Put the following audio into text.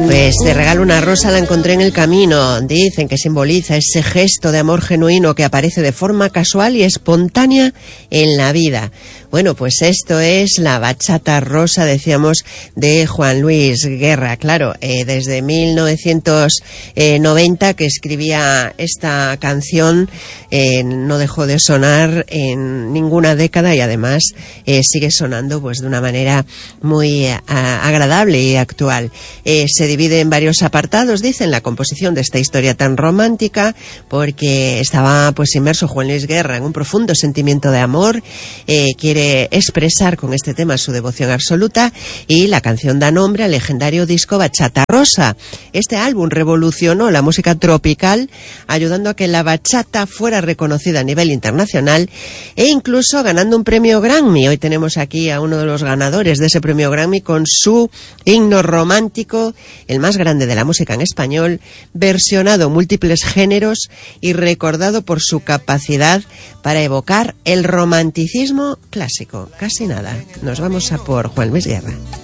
Pues te regalo una rosa, la encontré en el camino. Dicen que simboliza ese gesto de amor genuino que aparece de forma casual y espontánea en la vida. Bueno, pues esto es la bachata rosa, decíamos, de Juan Luis Guerra. Claro, desde 1990 que escribía esta canción, no dejó de sonar en ninguna década y además sigue sonando pues de una manera muy agradable y actual. Se divide en varios apartados, dicen, la composición de esta historia tan romántica, porque estaba pues inmerso Juan Luis Guerra en un profundo sentimiento de amor, quiere expresar con este tema su devoción absoluta, y la canción da nombre al legendario disco Bachata Rosa. Este álbum revolucionó la música tropical, ayudando a que la bachata fuera reconocida a nivel internacional e incluso ganando un premio Grammy. Hoy tenemos aquí a uno de los ganadores de ese premio Grammy con su himno romántico, el más grande de la música en español, versionado en múltiples géneros y recordado por su capacidad para evocar el romanticismo clásico. Casi nada. Nos vamos a por Juan Luis Guerra.